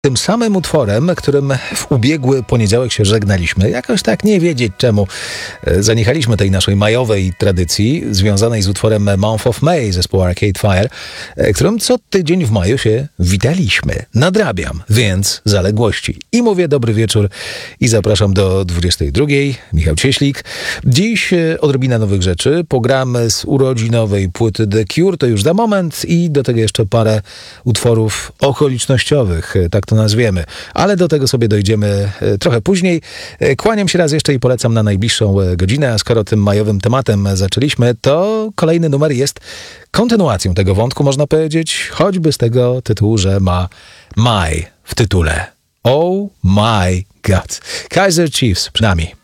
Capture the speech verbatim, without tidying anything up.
Tym samym utworem, którym w ubiegły poniedziałek się żegnaliśmy, jakoś tak nie wiedzieć czemu zaniechaliśmy tej naszej majowej tradycji związanej z utworem Month of May zespołu Arcade Fire, którym co tydzień w maju się witaliśmy. Nadrabiam, więc zaległości. I mówię dobry wieczór i zapraszam do dwudziestej drugiej. Michał Cieślik. Dziś odrobina nowych rzeczy. Pogramy z urodzinowej płyty The Cure, to już za moment, i do tego jeszcze parę utworów okolicznościowych, tak to nazwiemy. Ale do tego sobie dojdziemy trochę później. Kłaniam się raz jeszcze i polecam na najbliższą godzinę, a skoro tym majowym tematem zaczęliśmy, to kolejny numer jest kontynuacją tego wątku, można powiedzieć, choćby z tego tytułu, że ma My w tytule. Oh my God. Kaiser Chiefs, przynajmniej.